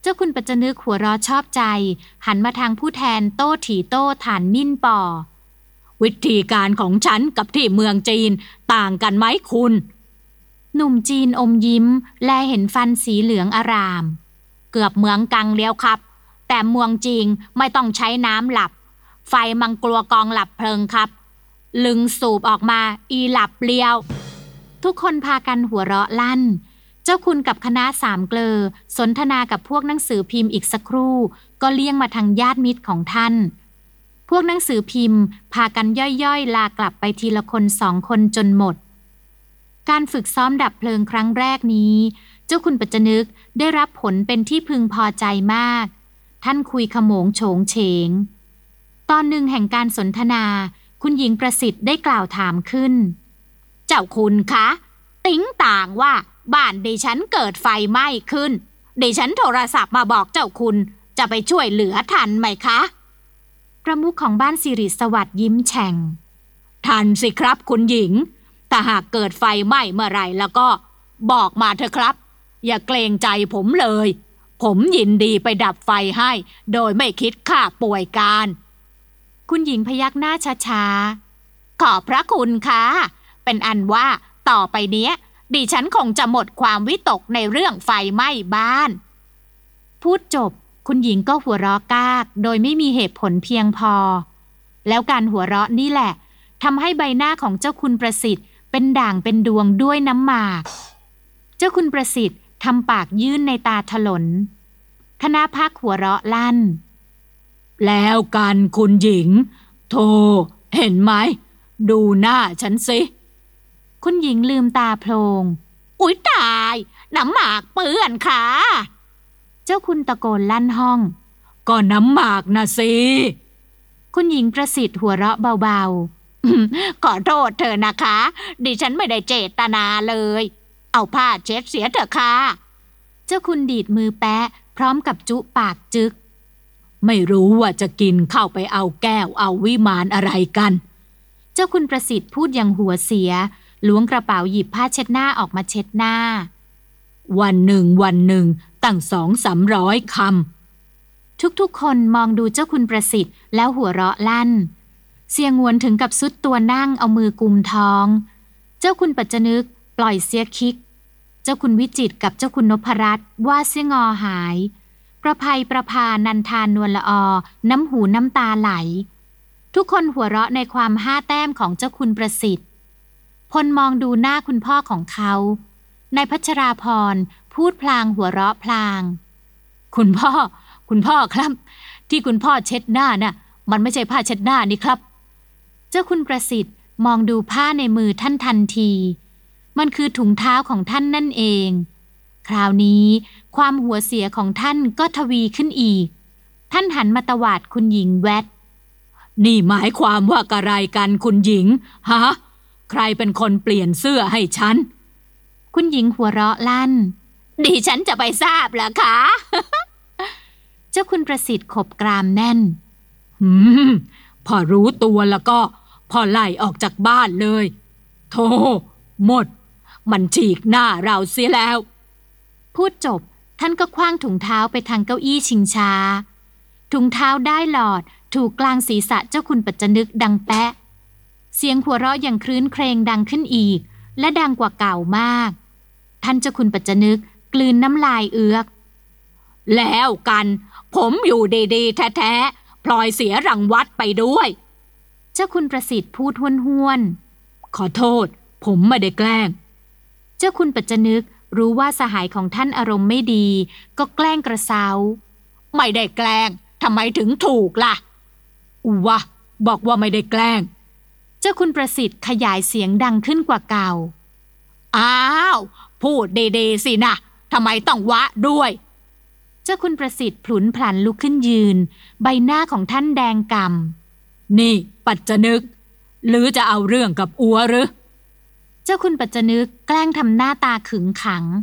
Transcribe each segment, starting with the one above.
เจ้าคุณปัจจนึกหัวเราะชอบใจหันมาทางผู้แทนโต้ถีโต้ฐานมิ่นป่อวิธีการของฉันกับที่เมืองจีนต่างกันไหมคุณหนุ่มจีนอมยิ้มและเห็นฟันสีเหลืองอารามเกือบเมืองกังเลี้ยวครับแต่เมืองจีนไม่ต้องใช้น้ำหลับไฟมังกลัวกองหลับเพลิงครับลึงสูบออกมาอีหลับเลี้ยวทุกคนพากันหัวเราะลั่นเจ้าคุณกับคณะสามเกลอสนทนากับพวกหนังสือพิมพ์อีกสักครู่ก็เลี่ยงมาทางญาติมิตรของท่านพวกหนังสือพิมพ์พากันย่อยๆลากลับไปทีละคน2 คนจนหมดการฝึกซ้อมดับเพลิงครั้งแรกนี้เจ้าคุณปัจจนึกได้รับผลเป็นที่พึงพอใจมากท่านคุยขโมงโฉงเฉงตอนหนึ่งแห่งการสนทนาคุณหญิงประสิทธิ์ได้กล่าวถามขึ้นเจ้าคุณคะติ๊งต่างว่าบ้านดิฉันเกิดไฟไหม้ขึ้นดิฉันโทรศัพท์มาบอกเจ้าคุณจะไปช่วยเหลือทันไหมคะประมุขของบ้านสิริสวัสดิ์ยิ้มแฉ่งทันสิครับคุณหญิงแต่หากเกิดไฟไหม้เมื่อไหร่แล้วก็บอกมาเถอะครับอย่าเกรงใจผมเลยผมยินดีไปดับไฟให้โดยไม่คิดค่าป่วยการคุณหญิงพยักหน้าช้าๆขอบพระคุณค่ะเป็นอันว่าต่อไปเนี้ยดิฉันคงจะหมดความวิตกในเรื่องไฟไหม้บ้านพูดจบคุณหญิงก็หัวเราะกากโดยไม่มีเหตุผลเพียงพอแล้วการหัวเราะนี่แหละทำให้ใบหน้าของเจ้าคุณประสิทธิ์เป็นด่างเป็นดวงด้วยน้ำหมากเจ้าคุณประสิทธิ์ทำปากยื่นในตาถลนคณะพักหัวเราะลั่นแล้วกันคุณหญิงโธ่เห็นไหมดูหน้าฉันสิคุณหญิงลืมตาโพลงอุ๊ยตายน้ำหมากเปื้อนค่ะเจ้าคุณตะโกนลั่นห้องก็น้ำหมากนะสิคุณหญิงประสิทธิ์หัวเราะเบาๆขอโทษเธอนะคะดิฉันไม่ได้เจตนาเลยเอาผ้าเช็ดเสียเถอะค่ะเจ้าคุณดีดมือแปะพร้อมกับจุปากจึกไม่รู้ว่าจะกินเข้าไปเอาแก้วเอาวิมานอะไรกันเจ้าคุณประสิทธิ์พูดอย่างหัวเสียล้วงกระเป๋าหยิบผ้าเช็ดหน้าออกมาเช็ดหน้าวันหนึ่งตั้ง200-300 คำทุกคนมองดูเจ้าคุณประสิทธิ์แล้วหัวเราะลั่นเสียงหวนถึงกับซุดตัวนั่งเอามือกุมท้องเจ้าคุณปัจจนึกปล่อยเสียคิกเจ้าคุณวิจิตรกับเจ้าคุณนพรัตน์ว่าเสียงอหายประภัยประภานันทานวลละอน้ำหูน้ำตาไหลทุกคนหัวเราะในความ5 แต้มของเจ้าคุณประสิทธิ์พลมองดูหน้าคุณพ่อของเขานายพัชราพรพูดพลางหัวเราะพลางคุณพ่อครับที่คุณพ่อเช็ดหน้าน่ะมันไม่ใช่ผ้าเช็ดหน้านี่ครับเจ้าคุณประสิทธิ์มองดูผ้าในมือท่านทันทีมันคือถุงเท้าของท่านนั่นเองคราวนี้ความหัวเสียของท่านก็ทวีขึ้นอีกท่านหันมาตวาดคุณหญิงแวดนี่หมายความว่ากะไรกันคุณหญิงฮะใครเป็นคนเปลี่ยนเสื้อให้ฉันคุณหญิงหัวเราะลั่นดิฉันจะไปทราบเหรอคะ เจ้าคุณประสิทธิ์ขบกรามแน่นพอรู้ตัวแล้วก็พอไล่ออกจากบ้านเลยโธ่หมดมันฉีกหน้าเราเสียแล้วพูดจบท่านก็คว้างถุงเท้าไปทางเก้าอี้ชิงช้าถุงเท้าได้หลอดถูกกลางศีรษะเจ้าคุณปัจจนึกดังแปะเสียงหัวเราะอย่างครื้นเครงดังขึ้นอีกและดังกว่าเก่ามากท่านเจ้าคุณปัจจนึกกลืนน้ำลายเอือกแล้วกันผมอยู่ดีๆแท้ๆพลอยเสียรังวัดไปด้วยเจ้าคุณประสิทธิ์พูดห้วนๆขอโทษผมไม่ได้แกล้งเจ้าคุณปัจจนึกรู้ว่าสหายของท่านอารมณ์ไม่ดีก็แกล้งกระเซาไม่ได้แกล้งทำไมถึงถูกล่ะวะบอกว่าไม่ได้แกล้งเจ้าคุณประสิทธิ์ขยายเสียงดังขึ้นกว่าเก่าอ้าวพูดดีๆสินะทำไมต้องวะด้วยเจ้าคุณประสิทธิ์พลุนพลันลุกขึ้นยืนใบหน้าของท่านแดงก่ำนี่ปัจจนึกหรือจะเอาเรื่องกับอัวหรือเจ้าคุณปัจจนึกแกล้งทำหน้าตาขึงขัง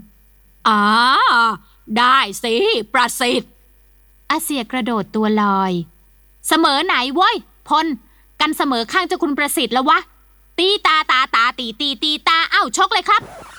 ได้สิประสิทธิ์อาเสียกระโดดตัวลอยเสมอไหนเว้ยพลกันเสมอข้างเจ้าคุณประสิทธิ์แล้ววะตีตาตีตาเอ้าชกเลยครับ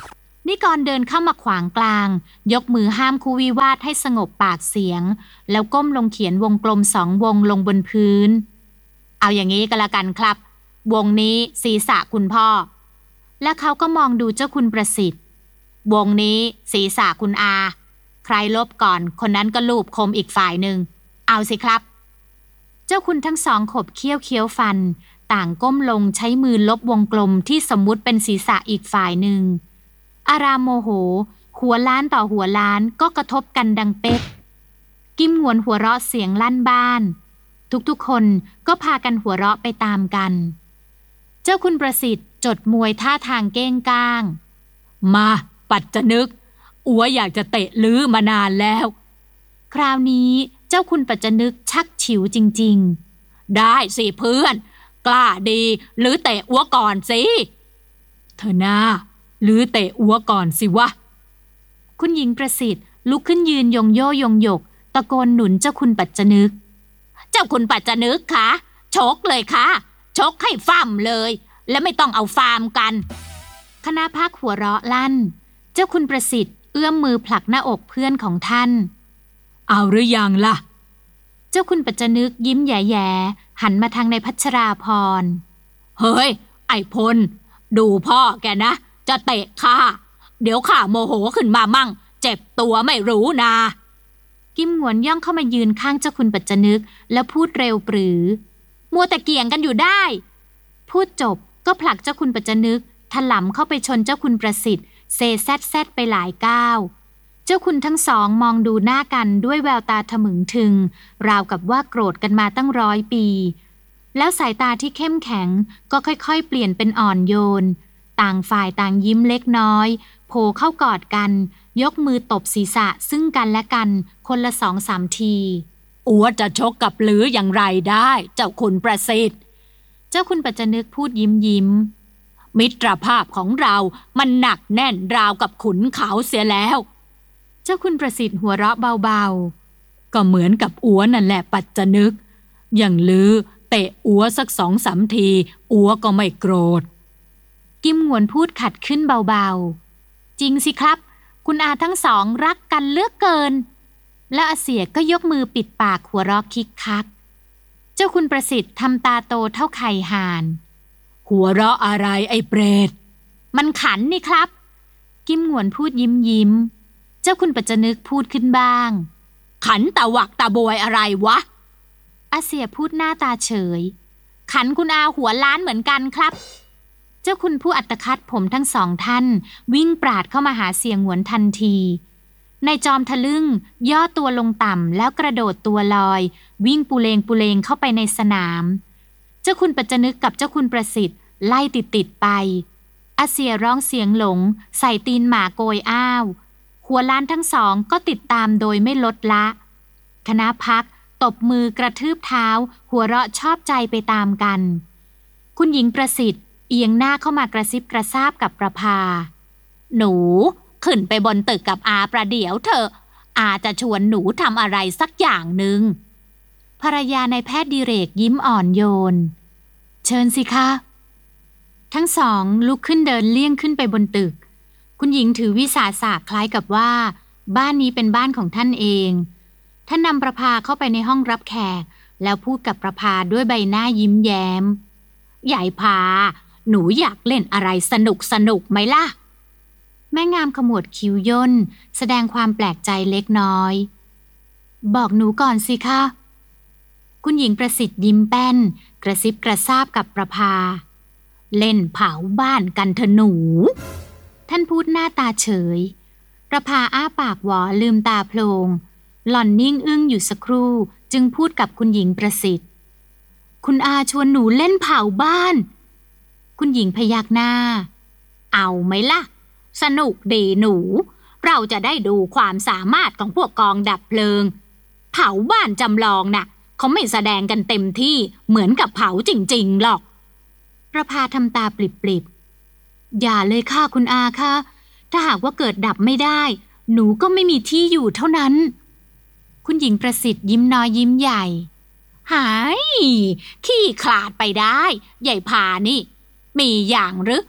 นิกรเดินเข้ามาขวางกลางยกมือห้ามคู่วิวาทให้สงบปากเสียงแล้วก้มลงเขียนวงกลม2 วงลงบนพื้นเอาอย่างนี้ก็แล้วกันครับวงนี้ศีรษะคุณพ่อและเขาก็มองดูเจ้าคุณประสิทธิ์วงนี้ศีรษะคุณอาใครลบก่อนคนนั้นก็ลูบคมอีกฝ่ายหนึ่งเอาสิครับเจ้าคุณทั้งสองขบเคี้ยวฟันต่างก้มลงใช้มือลบวงกลมที่สมมุติเป็นศีรษะอีกฝ่ายหนึ่งอารามโมโหหัวล้านต่อหัวล้านก็กระทบกันดังเป๊กกิมหวนหัวเราะเสียงลั่นบ้านทุกๆคนก็พากันหัวเราะไปตามกันเจ้าคุณประสิทธิ์จดมวยท่าทางเก้งก้างมาปัดจะนึกอัวอยากจะเตะลื้อมานานแล้วคราวนี้เจ้าคุณปัจจนึกชักฉิวจริงๆได้สิเพื่อนกล้าดีหรือเตะอัวก่อนสิเธอหน้าหรือเตะอัวก่อนสิวะคุณหญิงประสิทธิ์ลุกขึ้นยืนยงโย่ยงหยกตะโกนหนุนเจ้าคุณปัจจนึกเจ้าคุณปัจจนึกคะชกเลยค่ะชกให้ฟั่มเลยและไม่ต้องเอาฟาร์มกันคณะพากหัวเราะลั่นเจ้าคุณประสิทธิ์เอื้อมมือผลักหน้าอกเพื่อนของท่านเอาหรือยังล่ะเจ้าคุณปัจจนึกยิ้มแย่ๆหันมาทางในพัชราพรเฮ้ยไอ้พลดูพ่อแกนะจะเตะข้าเดี๋ยวข้าโมโหขึ้นมามั่งเจ็บตัวไม่รู้นะกิมหงวนย่องเข้ามายืนข้างเจ้าคุณปัจจนึกแล้วพูดเร็วปรือมัวแต่เกี่ยงกันอยู่ได้พูดจบก็ผลักเจ้าคุณปัจจนึกถลำเข้าไปชนเจ้าคุณประสิทธิ์เซแซดไปหลายก้าวเจ้าคุณทั้งสองมองดูหน้ากันด้วยแววตาทะมึงทึงราวกับว่าโกรธกันมาตั้ง100 ปีแล้วสายตาที่เข้มแข็งก็ค่อยๆเปลี่ยนเป็นอ่อนโยนต่างฝ่ายต่างยิ้มเล็กน้อยโผล่เข้ากอดกันยกมือตบศีรษะซึ่งกันและกันคนละ2-3 ทีอัวจะชกกับหรืออย่างไรได้เจ้าคุณประสิทธิ์เจ้าคุณปัจจนึกพูดยิ้มมิตรภาพของเรามันหนักแน่นราวกับขุนเขาเสียแล้วเจ้าคุณประสิทธิ์หัวเราะเบาๆก็เหมือนกับอัวนั่นแหละปัจจนึกอย่างลือเตะอัวสัก2-3 ทีอัวก็ไม่โกรธกิมหงวนพูดขัดขึ้นเบาๆจริงสิครับคุณอาทั้งสองรักกันเหลือกเกินและอาเสียก็ยกมือปิดปากหัวเราะคิกคักเจ้าคุณประสิทธิ์ทำตาโตเท่าไข่ห่านหัวเราะอะไรไอ้เปรตมันขันนี่ครับกิมหงวนพูดยิ้มเจ้าคุณปัจจนึกพูดขึ้นบ้างขันตะวักตะบวยอะไรวะอาเสียพูดหน้าตาเฉยขันคุณอาหัวล้านเหมือนกันครับเจ้าคุณผู้อัตคัดผมทั้งสองท่านวิ่งปราดเข้ามาหาเสียงหวนทันทีนายจอมทะลึ่งย่อตัวลงต่ำแล้วกระโดดตัวลอยวิ่งปูเลงเข้าไปในสนามเจ้าคุณปัจจนึกกับเจ้าคุณประสิทธิ์ไล่ติดไปอาเสียร้องเสียงหลงใส่ตีนหมาโกยอ้าวหัวล้านทั้งสองก็ติดตามโดยไม่ลดละคณะพักตบมือกระทืบเท้าหัวเราะชอบใจไปตามกันคุณหญิงประสิทธิ์เอียงหน้าเข้ามากระซิบกระซาบกับประภาหนูขึ้นไปบนตึกกับอาประเดี๋ยวเถอะอาจะชวนหนูทำอะไรสักอย่างหนึ่งภรรยานายแพทย์ดิเรกยิ้มอ่อนโยนเชิญสิคะทั้งสองลุกขึ้นเดินเลี่ยงขึ้นไปบนตึกคุณหญิงถือวิสาสะคล้ายกับว่าบ้านนี้เป็นบ้านของท่านเองท่านนำประภาเข้าไปในห้องรับแขกแล้วพูดกับประภาด้วยใบหน้ายิ้มแย้มยายพาหนูอยากเล่นอะไรสนุกไหมล่ะแม่งามขมวดคิ้วย่นแสดงความแปลกใจเล็กน้อยบอกหนูก่อนสิคะคุณหญิงประสิทธิ์ยิ้มแป้นกระซิบกระซาบกับประภาเล่นเผาบ้านกันเถอะหนูท่านพูดหน้าตาเฉยประภาอ้าปากหวอลืมตาโพลงหล่อนนิ่งอึ้งอยู่สักครู่จึงพูดกับคุณหญิงประสิทธิ์คุณอาชวนหนูเล่นเผาบ้านคุณหญิงพยักหน้าเอาไหมล่ะสนุกดีหนูเราจะได้ดูความสามารถของพวกกองดับเพลิงเผาบ้านจำลองน่ะเขาไม่แสดงกันเต็มที่เหมือนกับเผาจริงๆหรอกประภาทำตาปริบๆอย่าเลยค่ะคุณอาค่ะถ้าหากว่าเกิดดับไม่ได้หนูก็ไม่มีที่อยู่เท่านั้นคุณหญิงประสิทธิ์ยิ้มน้อยยิ้มใหญ่หายขี้ขลาดไปได้ใหญ่พานี่มีอย่างหรือ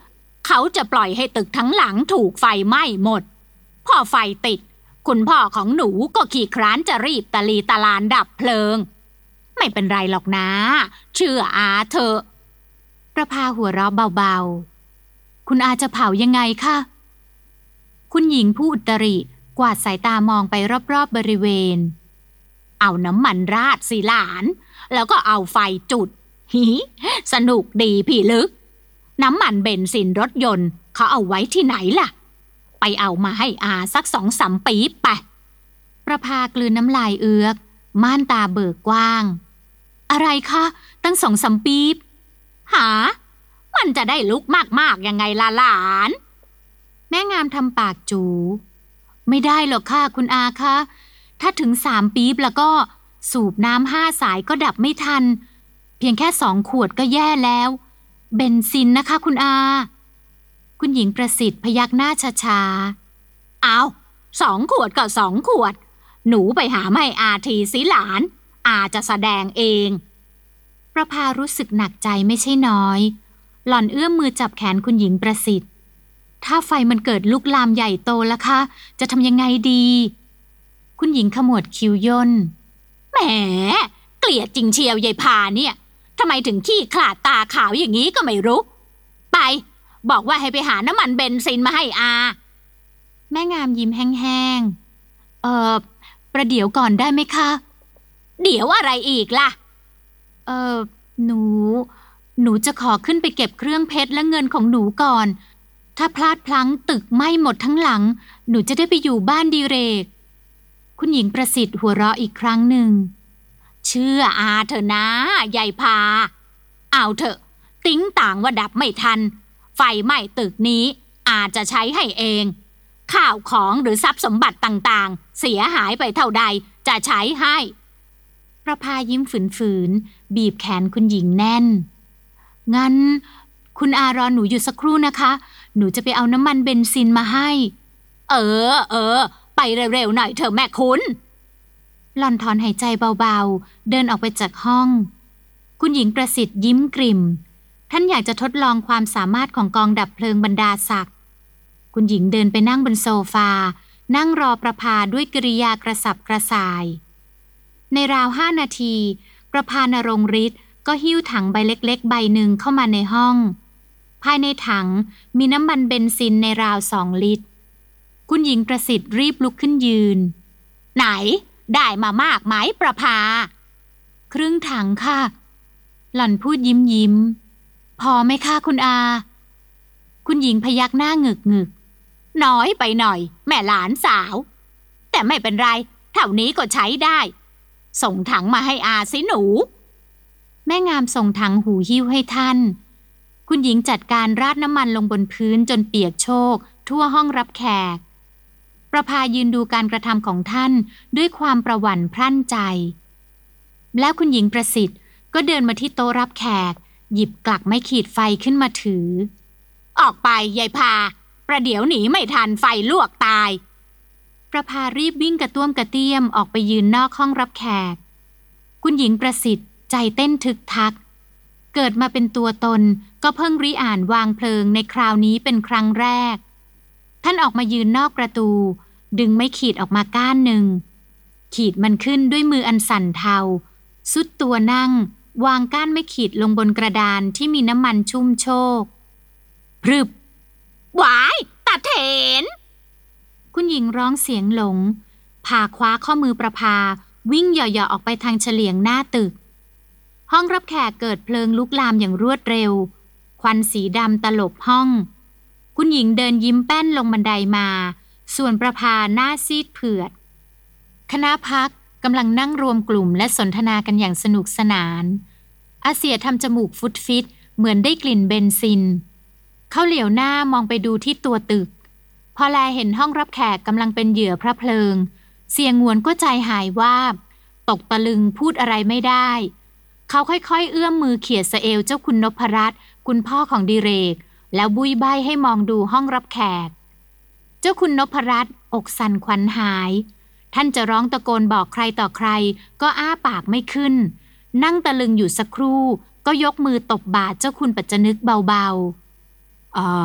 เขาจะปล่อยให้ตึกทั้งหลังถูกไฟไหม้หมดพอไฟติดคุณพ่อของหนูก็ขี้คร้านจะรีบตะลีตะลานดับเพลิงไม่เป็นไรหรอกนะเชื่ออาเถอะประภาหัวเราะเบาๆคุณอาจะเผายังไงคะคุณหญิงผู้อุตริกวาดสายตามองไปรอบๆบริเวณเอาน้ำมันราดสิหลานแล้วก็เอาไฟจุดฮิสนุกดีพี่ลึกน้ำมันเบนซินรถยนต์เขาเอาไว้ที่ไหนล่ะไปเอามาให้อาสัก2-3 ปี๊บไปประภากลืนน้ำลายเอือกม่านตาเบิกกว้างอะไรคะตั้ง2-3 ปี๊บหามันจะได้ลุกมากๆยังไงล่ะหลานแม่งามทำปากจูไม่ได้หรอกค่ะคุณอาคะถ้าถึง3 ปี๊บแล้วก็สูบน้ำ5 สายก็ดับไม่ทันเพียงแค่2 ขวดก็แย่แล้วเบนซินนะคะคุณอาคุณหญิงประสิทธิ์พยักหน้าช้าๆเอา2 ขวดก็2 ขวดหนูไปหาไม่อาทีสิหลานอาจะแสดงเองประภารู้สึกหนักใจไม่ใช่น้อยหล่อนเอื้อมมือจับแขนคุณหญิงประสิทธิ์ถ้าไฟมันเกิดลุกลามใหญ่โตล่ะคะจะทำยังไงดีคุณหญิงขมวดคิ้วย่นแหมเกลียดจริงเชียวยายพาเนี่ยทำไมถึงขี้ขลาดตาขาวอย่างนี้ก็ไม่รู้ไปบอกว่าให้ไปหาน้ำมันเบนซินมาให้อาแม่งามยิ้มแห้งๆประเดี๋ยวก่อนได้ไหมคะเดี๋ยวอะไรอีกล่ะหนูจะขอขึ้นไปเก็บเครื่องเพชรและเงินของหนูก่อนถ้าพลาดพลั้งตึกไหม้หมดทั้งหลังหนูจะได้ไปอยู่บ้านดิเรกคุณหญิงประสิทธิ์หัวเราะอีกครั้งหนึ่งเชื่ออาเถอะนะยายพาเอาเถอะติ๊งต่างว่าดับไม่ทันไฟไหม้ตึกนี้อาจะใช้ให้เองข้าวของหรือทรัพย์สมบัติต่างๆเสียหายไปเท่าใดจะใช้ให้ประภายิ้มฝืนๆบีบแขนคุณหญิงแน่นงั้นคุณอารอหนูอยู่สักครู่นะคะหนูจะไปเอาน้ำมันเบนซินมาให้เออไปเร็วๆหน่อยเถอะแม่คุณหล่อนถอนหายใจเบาๆเดินออกไปจากห้องคุณหญิงประสิทธิ์ยิ้มกริ่มท่านอยากจะทดลองความสามารถของกองดับเพลิงบรรดาศักดิ์คุณหญิงเดินไปนั่งบนโซฟานั่งรอประภาด้วยกิริยากระสับกระส่ายในราว5 นาทีประภานรงค์ฤทธิ์ก็หิ้วถังใบเล็กๆใบหนึ่งเข้ามาในห้องภายในถังมีน้ำมันเบนซินในราว2 ลิตรคุณหญิงประสิทธิ์รีบลุกขึ้นยืนไหนได้มามากไหมประภาครึ่งถังค่ะหล่อนพูดยิ้มพอไหมคะคุณอาคุณหญิงพยักหน้าหงึกน้อยไปหน่อยแม่หลานสาวแต่ไม่เป็นไรเท่านี้ก็ใช้ได้ส่งถังมาให้อาสิหนูแม่งามส่งถังหูหิ้วให้ท่านคุณหญิงจัดการราดน้ำมันลงบนพื้นจนเปียกโชกทั่วห้องรับแขกประภายืนดูการกระทำของท่านด้วยความประหวั่นพรั่นใจแล้วคุณหญิงประสิทธิ์ก็เดินมาที่โต๊ะรับแขกหยิบกลักไม้ขีดไฟขึ้นมาถือออกไปยายพาประเดี๋ยวหนีไม่ทันไฟลวกตายประภารีบวิ่งกระต้วมกระเตี้ยมออกไปยืนนอกห้องรับแขกคุณหญิงประสิทธิ์ใจเต้นทึกทักเกิดมาเป็นตัวตนก็เพิ่งริอ่านวางเพลิงในคราวนี้เป็นครั้งแรกท่านออกมายืนนอกประตูดึงไม้ขีดออกมาก้านหนึ่งขีดมันขึ้นด้วยมืออันสั่นเทาสุดตัวนั่งวางก้านไม้ขีดลงบนกระดานที่มีน้ำมันชุ่มโชกพรึบหวายตาเถนคุณหญิงร้องเสียงหลงพาคว้าข้อมือประภาวิ่งเหย่อๆออกไปทางเฉลียงหน้าตึกห้องรับแขกเกิดเพลิงลุกลามอย่างรวดเร็วควันสีดำตลบห้องคุณหญิงเดินยิ้มแป้นลงบันไดมาส่วนประภาหน้าซีดเผือดคณะพักกำลังนั่งรวมกลุ่มและสนทนากันอย่างสนุกสนานอาเสียทำจมูกฟุดฟิตเหมือนได้กลิ่นเบนซินเขาเหลียวหน้ามองไปดูที่ตัวตึกพอแลเห็นห้องรับแขกกำลังเป็นเหยื่อพระเพลิงเสียงงวนก็ใจหายวาบตกตะลึงพูดอะไรไม่ได้เขาค่อยๆเอื้อมมือเขี่ยสะเอวเจ้าคุณนพรัตน์คุณพ่อของดิเรกแล้วบุยใบ้ให้มองดูห้องรับแขกเจ้าคุณนพรัตน์อกสั่นขวัญหายท่านจะร้องตะโกนบอกใครต่อใครก็อ้าปากไม่ขึ้นนั่งตะลึงอยู่สักครู่ก็ยกมือตบบ่าเจ้าคุณปัจจนึกเบาๆ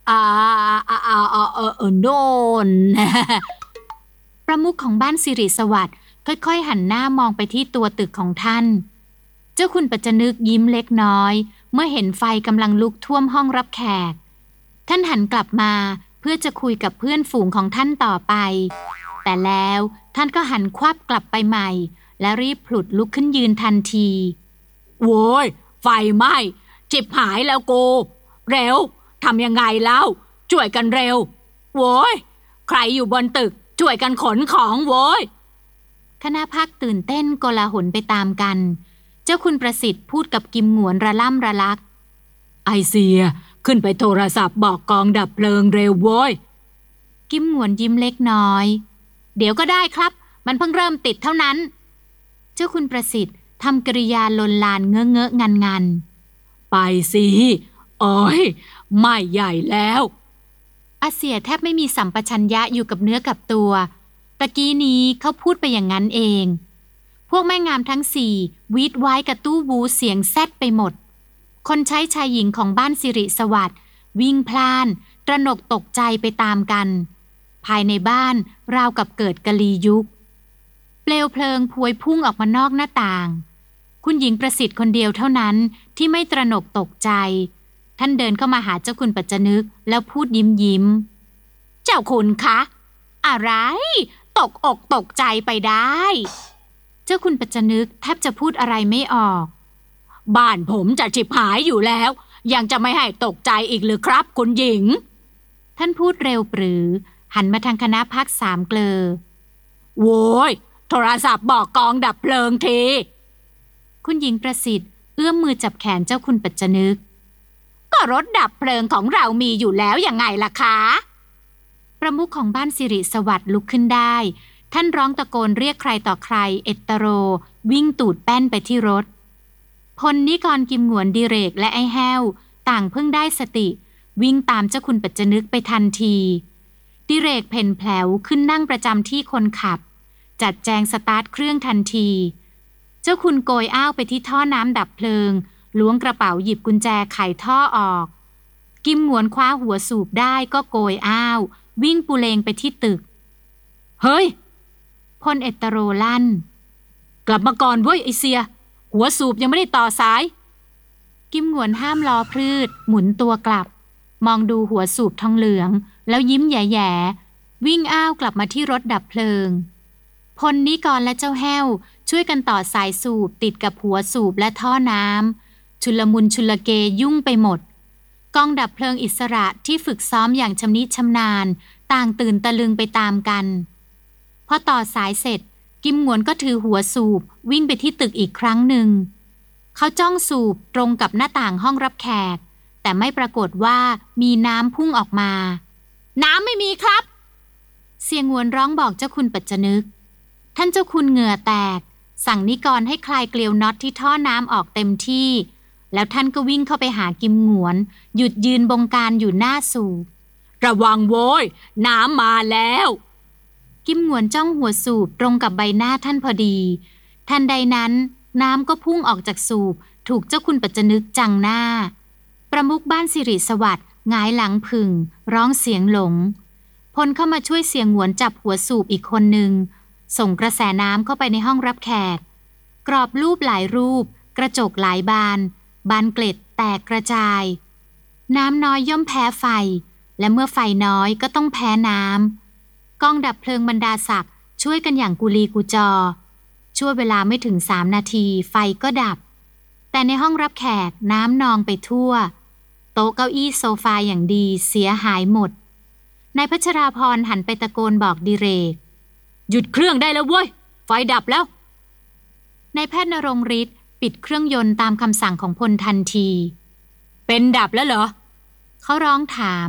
อ่าโน่น ประมุขของบ้านสิริสวัสดิ์ค่อยๆหันหน้ามองไปที่ตัวตึกของท่านเจ้าคุณปัจจนึกยิ้มเล็กน้อยเมื่อเห็นไฟกำลังลุกท่วมห้องรับแขกท่านหันกลับมาเพื่อจะคุยกับเพื่อนฝูงของท่านต่อไปแต่แล้วท่านก็หันควับกลับไปใหม่และรีบผลุดลุกขึ้นยืนทันทีโว้ยไฟไหม้จิบหายแล้วกูเร็วทำยังไงแล้วช่วยกันเร็วโว้ยใครอยู่บนตึกช่วยกันขนของโว้ยคณะพักตื่นเต้นโกลาหลไปตามกันเจ้าคุณประสิทธิ์พูดกับกิมหงวนระล่ำระลักไอเสียขึ้นไปโทรศัพท์บอกกองดับเพลิงเร็วโว้ยกิมหงวนยิ้มเล็กน้อยเดี๋ยวก็ได้ครับมันเพิ่งเริ่มติดเท่านั้นเจ้าคุณประสิทธิ์ทำกริยาลนลานเงอะเงอะงันไปสิโอ้ยไม่ใหญ่แล้วอาเสียแทบไม่มีสัมปชัญญะอยู่กับเนื้อกับตัวตะกี้นี้เขาพูดไปอย่างนั้นเองพวกแม่งามทั้งสี่วีดไว้กับตู้วูเสียงแซดไปหมดคนใช้ชายหญิงของบ้านสิริสวัสดิ์วิ่งพล่านตระหนกตกใจไปตามกันภายในบ้านราวกับเกิดกลียุคเปลวเพลิงพวยพุ่งออกมานอกหน้าต่างคุณหญิงประสิทธิ์คนเดียวเท่านั้นที่ไม่ตระหนกตกใจท่านเดินเข้ามาหาเจ้าคุณปัจจนึกแล้วพูดยิ้มเจ้าคุณคะอะไรตกอกตกใจไปได้เจ้าคุณปัจจนึกแทบจะพูดอะไรไม่ออกบ้านผมจะฉิบหายอยู่แล้วยังจะไม่ให้ตกใจอีกหรือครับคุณหญิงท่านพูดเร็วปรือหันมาทางคณะพักสามเกลอโว้ยโทรศัพท์บอกกองดับเพลิงทีคุณหญิงประสิทธิ์เอื้อมมือจับแขนเจ้าคุณปัจจนึกก็รถดับเพลิงของเรามีอยู่แล้วยังไงล่ะคะประมุขของบ้านสิริสวัสดิ์ลุกขึ้นได้ท่านร้องตะโกนเรียกใครต่อใครเอตโรวิ่งตูดแป้นไปที่รถพลนิกรกิมหงวนดิเรกและไอ้แห้วต่างเพิ่งได้สติวิ่งตามเจ้าคุณปัจจนึกไปทันทีดิเรกเพ่นแผลวขึ้นนั่งประจำที่คนขับจัดแจงสตาร์ทเครื่องทันทีเจ้าคุณโกยอ้าวไปที่ท่อน้ำดับเพลิงล้วงกระเป๋าหยิบกุญแจไขท่อออกกิมหงวนคว้าหัวสูบได้ก็โกยอ้าววิ่งปูเลงไปที่ตึกเฮ้ยพลเอตโรลั่นกลับมาก่อนเว้ยไอเสียหัวสูบยังไม่ได้ต่อสายกิมหงวนห้ามล้อพรืดหมุนตัวกลับมองดูหัวสูบทองเหลืองแล้วยิ้มแย่ๆวิ่งอ้าวกลับมาที่รถดับเพลิงพลนิกรและเจ้าแห้วช่วยกันต่อสายสูบติดกับหัวสูบและท่อน้ำชุลมุนชุลเกยุ่งไปหมดกองดับเพลิงอิสระที่ฝึกซ้อมอย่างชำนิชำนาญต่างตื่นตะลึงไปตามกันพอต่อสายเสร็จกิมหงวนก็ถือหัวสูบวิ่งไปที่ตึกอีกครั้งหนึ่งเขาจ้องสูบตรงกับหน้าต่างห้องรับแขกแต่ไม่ปรากฏว่ามีน้ำพุ่งออกมาน้ำไม่มีครับเสียงหวนร้องบอกเจ้าคุณปัจจนึกท่านเจ้าคุณเหงื่อแตกสั่งนิกรให้คลายเกลียวน็อตที่ท่อน้ำออกเต็มที่แล้วท่านก็วิ่งเข้าไปหากิมหงวนหยุดยืนบงการอยู่หน้าสูบระวังโว้ยน้ำมาแล้วกิมหงวนจ้องหัวสูบตรงกับใบหน้าท่านพอดีทันใดนั้นน้ำก็พุ่งออกจากสูบถูกเจ้าคุณปัจจนึกจังหน้าประมุขบ้านสิริสวัสดิ์หงายหลังผึ่งร้องเสียงหลงพลเข้ามาช่วยเสียงหงวนจับหัวสูบอีกคนหนึ่งส่งกระแสน้ำเข้าไปในห้องรับแขกกรอบรูปหลายรูปกระจกหลายบานเกล็ดแตกกระจายน้ำน้อยย่อมแพ้ไฟและเมื่อไฟน้อยก็ต้องแพ้น้ำกองดับเพลิงบรรดาศักดิ์ช่วยกันอย่างกุลีกุจอช่วยเวลาไม่ถึง3 นาทีไฟก็ดับแต่ในห้องรับแขกน้ำนองไปทั่วโต๊ะเก้าอี้โซฟาอย่างดีเสียหายหมดนายพัชราพรหันไปตะโกนบอกดิเรกหยุดเครื่องได้แล้วเว้ยไฟดับแล้วนายแพทย์ณรงค์ฤทธิ์ปิดเครื่องยนต์ตามคำสั่งของพลทันทีเป็นดับแล้วเหรอเขาร้องถาม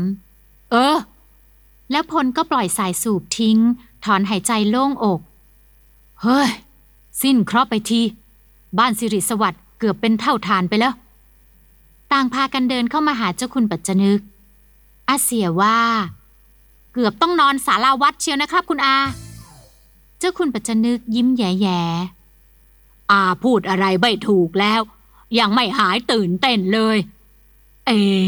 แล้วพลก็ปล่อยสายสูบทิ้งถอนหายใจโล่งอกเฮ้ยสิ้นเคราะห์ไปทีบ้านสิริสวัสดิ์เกือบเป็นเท่าฐานไปแล้วต่างพากันเดินเข้ามาหาเจ้าคุณปัจจนึกอาเสียว่าเกือบต้องนอนศาลาวัดเชียวนะครับคุณอาเจ้าคุณปัจจนึกยิ้มแย่ๆอาพูดอะไรไม่ถูกแล้วยังไม่หายตื่นเต้นเลย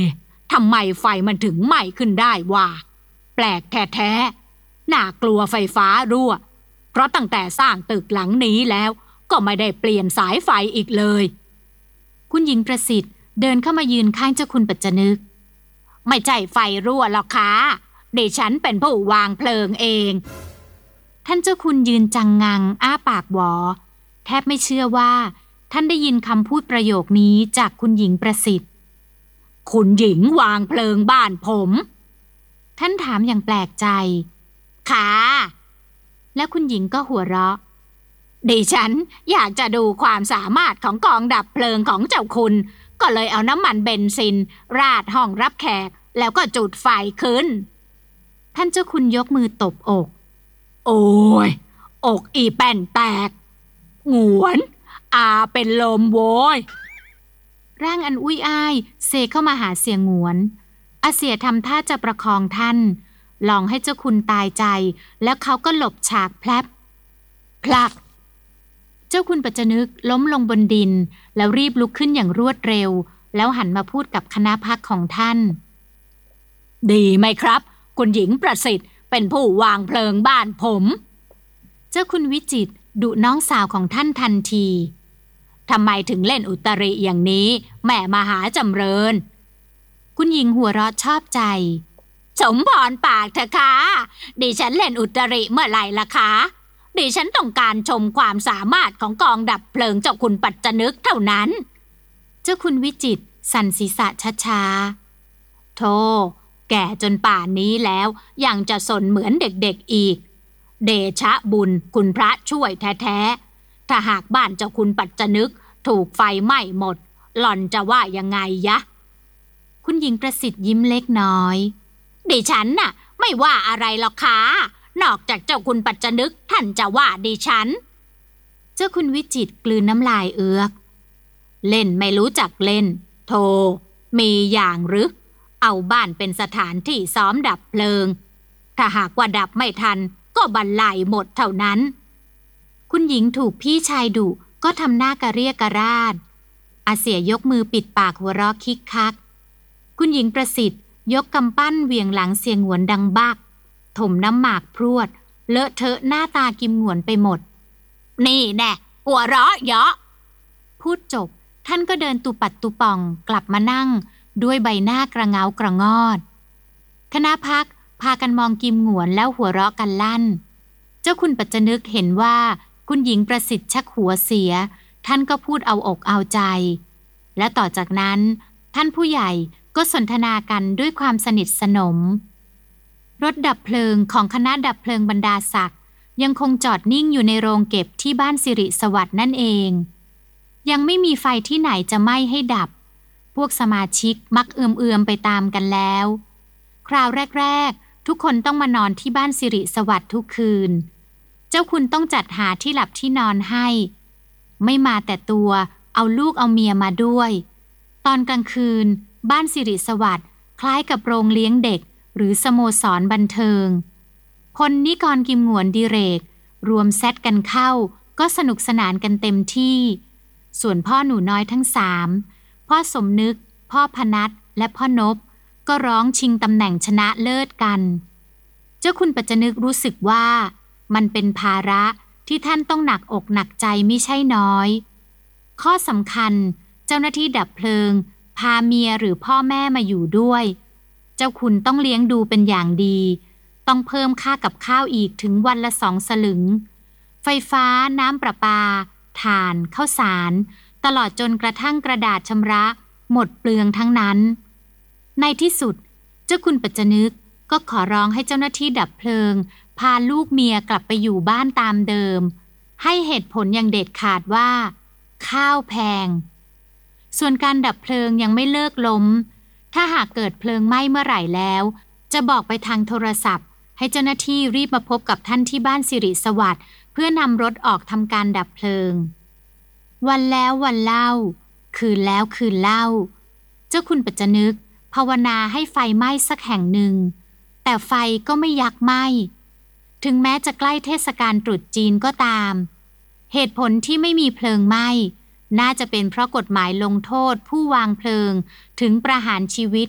ทำไมไฟมันถึงไหม้ขึ้นได้วะแปลกแท้ๆน่ากลัวไฟฟ้ารั่วเพราะตั้งแต่สร้างตึกหลังนี้แล้วก็ไม่ได้เปลี่ยนสายไฟอีกเลยคุณหญิงประสิทธิ์เดินเข้ามายืนข้างเจ้าคุณปัจจนึกไม่ใช่ไฟรั่วหรอกค่ะดิฉันเป็นผู้วางเพลิงเองท่านเจ้าคุณยืนจังงังอ้าปากหวอแทบไม่เชื่อว่าท่านได้ยินคำพูดประโยคนี้จากคุณหญิงประสิทธิ์คุณหญิงวางเพลิงบ้านผมท่านถามอย่างแปลกใจค่ะแล้วคุณหญิงก็หัวเราะดิฉันอยากจะดูความสามารถของกองดับเพลิงของเจ้าคุณก็เลยเอาน้ำมันเบนซินราดห้องรับแขกแล้วก็จุดไฟขึ้นท่านเจ้าคุณยกมือตบอกโอ้ยอกอีแป้นแตกหงวนเป็นลมโวยร่างอันอุ้ยอ้ายเซเข้ามาหาเสียหงวนอาเสียทำท่าจะประคองท่านลองให้เจ้าคุณตายใจแล้วเขาก็หลบฉากแพลบพลักเจ้าคุณปัจจนึกล้มลงบนดินแล้วรีบลุกขึ้นอย่างรวดเร็วแล้วหันมาพูดกับคณะพรรคของท่านดีไหมครับคุณหญิงประสิทธิ์เป็นผู้วางเพลิงบ้านผมเจ้าคุณวิจิตรดุน้องสาวของท่านทันทีทำไมถึงเล่นอุตริอย่างนี้แม่มหาจำเริญคุณหญิงหัวเราะชอบใจสมพรปากเถอะค่ะดิฉันเล่นอุตริเมื่อไหร่ล่ะคะดิฉันต้องการชมความสามารถของกองดับเพลิงเจ้าคุณปัจจนึกเท่านั้นเจ้าคุณวิจิตรสั่นศีรษะช้าๆโธ่แก่จนป่านนี้แล้วยังจะสนเหมือนเด็กๆอีกเดชะบุญคุณพระช่วยแท้ๆถ้าหากบ้านเจ้าคุณปัจจนึกถูกไฟไหม้หมดหล่อนจะว่ายังไงยะคุณหญิงประสิทธิ์ยิ้มเล็กน้อยดิฉันน่ะไม่ว่าอะไรหรอกค่ะนอกจากเจ้าคุณปัจจนึกท่านจะว่าดิฉันเจ้าคุณวิจิตรกลืนน้ำลายเอือกเล่นไม่รู้จักเล่นโธ่มีอย่างหรือเอาบ้านเป็นสถานที่ซ้อมดับเพลิงถ้าหากว่าดับไม่ทันก็บรรลัยหมดเท่านั้นคุณหญิงถูกพี่ชายดุก็ทำหน้ากระเรียกกระราดอาเสียยกมือปิดปากหัวเราะคิกคักคุณหญิงประสิทธิ์ยกกำปั้นเหวี่ยงหลังเสียงหวนดังบักถมน้ำหมากพรวดเลอะเทอะหน้าตากิมหงวนไปหมดนี่แน่หัวเราะเยาะพูดจบท่านก็เดินตุปัดตุป่องกลับมานั่งด้วยใบหน้ากระเงากระงอดคณะพรรคพากันมองกิมหงวนแล้วหัวเราะกันลั่นเจ้าคุณปัจจนึกเห็นว่าคุณหญิงประสิทธิ์ชักหัวเสียท่านก็พูดเอาอกเอาใจและต่อจากนั้นท่านผู้ใหญ่ก็สนทนากันด้วยความสนิทสนมรถดับเพลิงของคณะดับเพลิงบรรดาศักดิ์ยังคงจอดนิ่งอยู่ในโรงเก็บที่บ้านสิริสวัสดิ์นั่นเองยังไม่มีไฟที่ไหนจะไหม้ให้ดับพวกสมาชิกมักเอื่อมๆไปตามกันแล้วคราวแรกๆทุกคนต้องมานอนที่บ้านสิริสวัสดิ์ทุกคืนเจ้าคุณต้องจัดหาที่หลับที่นอนให้ไม่มาแต่ตัวเอาลูกเอาเมียมาด้วยตอนกลางคืนบ้านสิริสวัสดิ์คล้ายกับโรงเลี้ยงเด็กหรือสโมสรบันเทิงพลนิกรกิมหงวนดิเรกรวมแซดกันเข้าก็สนุกสนานกันเต็มที่ส่วนพ่อหนูน้อยทั้งสามพ่อสมนึกพ่อพนัสและพ่อนพก็ร้องชิงตำแหน่งชนะเลิศกันเจ้าคุณปัจจนึกรู้สึกว่ามันเป็นภาระที่ท่านต้องหนักอกหนักใจไม่ใช่น้อยข้อสำคัญเจ้าหน้าที่ดับเพลิงพาเมียหรือพ่อแม่มาอยู่ด้วยเจ้าคุณต้องเลี้ยงดูเป็นอย่างดีต้องเพิ่มค่ากับข้าวอีกถึงวันละ2 สลึงไฟฟ้าน้ำประปาถ่านข้าวสารตลอดจนกระทั่งกระดาษชำระหมดเปลืองทั้งนั้นในที่สุดเจ้าคุณปัจจนึกก็ขอร้องให้เจ้าหน้าที่ดับเพลิงพาลูกเมียกลับไปอยู่บ้านตามเดิมให้เหตุผลอย่างเด็ดขาดว่าข้าวแพงส่วนการดับเพลิงยังไม่เลิกล้มถ้าหากเกิดเพลิงไหม้เมื่อไหร่แล้วจะบอกไปทางโทรศัพท์ให้เจ้าหน้าที่รีบมาพบกับท่านที่บ้านสิริสวัสดิ์เพื่อนำรถออกทำการดับเพลิงวันแล้ววันเล่าคืนแล้วคืนเล่าเจ้าคุณปัจจนึกภาวนาให้ไฟไหม้สักแห่งหนึ่งแต่ไฟก็ไม่ยักไหม้ถึงแม้จะใกล้เทศกาลตรุษจีนก็ตามเหตุผลที่ไม่มีเพลิงไหม้น่าจะเป็นเพราะกฎหมายลงโทษผู้วางเพลิงถึงประหารชีวิต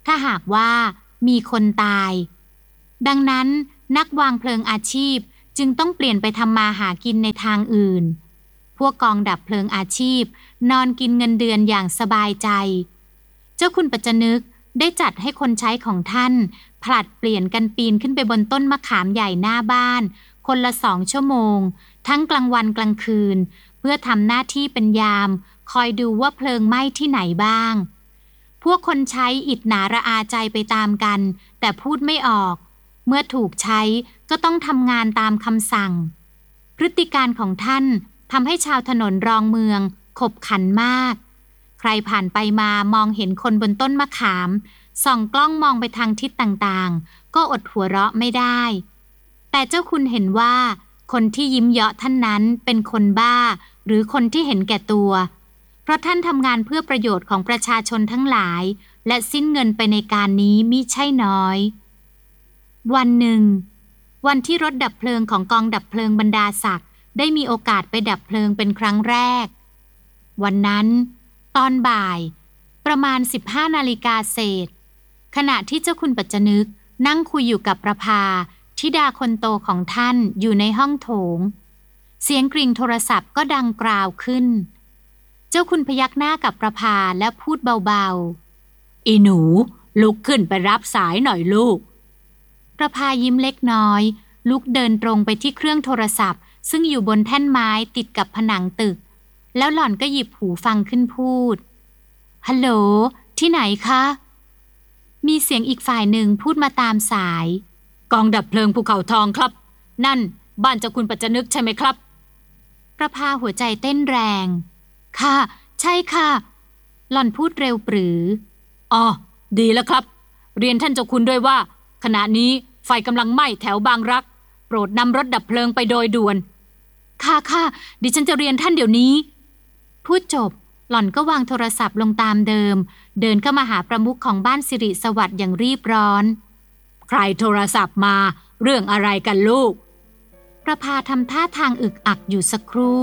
ถ้าหากว่ามีคนตายดังนั้นนักวางเพลิงอาชีพจึงต้องเปลี่ยนไปทำมาหากินในทางอื่นพวกกองดับเพลิงอาชีพนอนกินเงินเดือนอย่างสบายใจเจ้าคุณปัจจนึกได้จัดให้คนใช้ของท่านผลัดเปลี่ยนกันปีนขึ้นไปบนต้นมะขามใหญ่หน้าบ้านคนละ2 ชั่วโมงทั้งกลางวันกลางคืนเพื่อทำหน้าที่เป็นยามคอยดูว่าเพลิงไหม้ที่ไหนบ้างพวกคนใช้อิจฉาระอาใจไปตามกันแต่พูดไม่ออกเมื่อถูกใช้ก็ต้องทำงานตามคำสั่งพฤติการของท่านทำให้ชาวถนนรองเมืองขบขันมากใครผ่านไปมามองเห็นคนบนต้นมะขามส่องกล้องมองไปทางทิศต่างๆก็อดหัวเราะไม่ได้แต่เจ้าคุณเห็นว่าคนที่ยิ้มเยาะท่านนั้นเป็นคนบ้าหรือคนที่เห็นแก่ตัวเพราะท่านทำงานเพื่อประโยชน์ของประชาชนทั้งหลายและสิ้นเงินไปในการนี้มิใช่น้อยวันหนึ่งวันที่รถดับเพลิงของกองดับเพลิงบรรดาศักดิ์ได้มีโอกาสไปดับเพลิงเป็นครั้งแรกวันนั้นตอนบ่ายประมาณ 15 นาฬิกาเศษขณะที่เจ้าคุณปัจจนึกนั่งคุยอยู่กับประภาธิดาคนโตของท่านอยู่ในห้องโถงเสียงกริ่งโทรศัพท์ก็ดังกราวขึ้นเจ้าคุณพยักหน้ากับประภาและพูดเบาๆอีหนูลุกขึ้นไปรับสายหน่อยลูกประภายิ้มเล็กน้อยลุกเดินตรงไปที่เครื่องโทรศัพท์ซึ่งอยู่บนแท่นไม้ติดกับผนังตึกแล้วหล่อนก็หยิบหูฟังขึ้นพูดฮัลโหลที่ไหนคะมีเสียงอีกฝ่ายหนึ่งพูดมาตามสายกองดับเพลิงภูเขาทองครับนั่นบ้านเจ้าคุณปัจจนึกใช่ไหมครับประภาหัวใจเต้นแรงค่ะใช่ค่ะหล่อนพูดเร็วปรืออ๋อดีแล้วครับเรียนท่านเจ้าคุณด้วยว่าขณะนี้ไฟกำลังไหม้แถวบางรักโปรดนำรถดับเพลิงไปโดยด่วนค่ะดิฉันจะเรียนท่านเดี๋ยวนี้พูดจบหล่อนก็วางโทรศัพท์ลงตามเดิมเดินเข้ามาหาประมุขของบ้านสิริสวัสดิ์อย่างรีบร้อนใครโทรศัพท์มาเรื่องอะไรกันลูกประภาทำท่าทางอึกอักอยู่สักครู่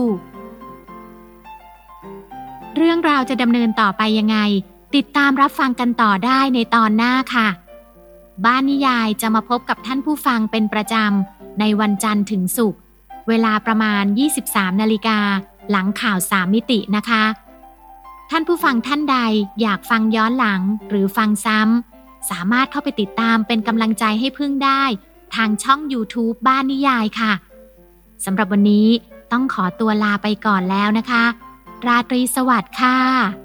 เรื่องราวจะดำเนินต่อไปยังไงติดตามรับฟังกันต่อได้ในตอนหน้าค่ะบ้านนิยายจะมาพบกับท่านผู้ฟังเป็นประจำในวันจันทร์ถึงศุกร์เวลาประมาณ 23 นาฬิกาหลังข่าว3 มิตินะคะท่านผู้ฟังท่านใดอยากฟังย้อนหลังหรือฟังซ้ำสามารถเข้าไปติดตามเป็นกำลังใจให้พึ่งได้ทางช่อง YouTube บ้านนิยายค่ะสำหรับวันนี้ต้องขอตัวลาไปก่อนแล้วนะคะราตรีสวัสดิ์ค่ะ